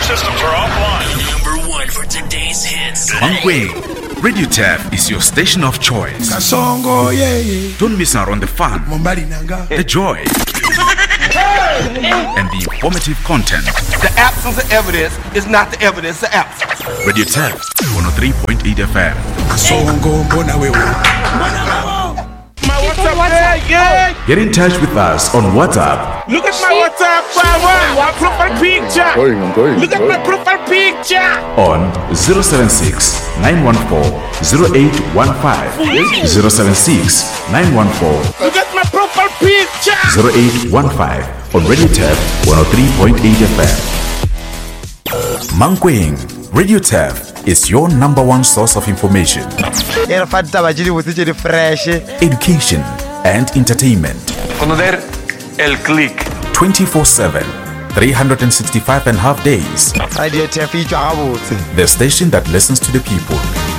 systems are offline. Number one for today's hits. Mankweng, Radio Tap is your station of choice. Kasongo, yeah. Don't miss out on the fun, the joy, and the informative content. The absence of evidence is not the evidence of absence. Radio Tap 103.8 FM. Kasongo, mbona wewe. My WhatsApp, yeah. Get in touch with us on WhatsApp. Look at my WhatsApp, my profile picture. Look at my profile picture. On 076 914 0815. 076 914 Look at my profile picture. 0815 on Radio Tap 103.8 FM. Mankweng, Radio Tap is your number one source of information, education, and entertainment. Conocer el click. 24/7, 365 and a half days. The station that listens to the people.